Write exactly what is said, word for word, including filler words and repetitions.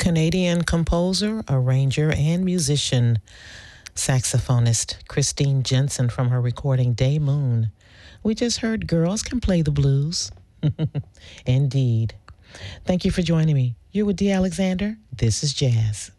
Canadian composer, arranger, and musician, saxophonist Christine Jensen from her recording Day Moon. We just heard Girls Can Play the Blues. Indeed. Thank you for joining me. You're with Dee Alexander. This is Jazz.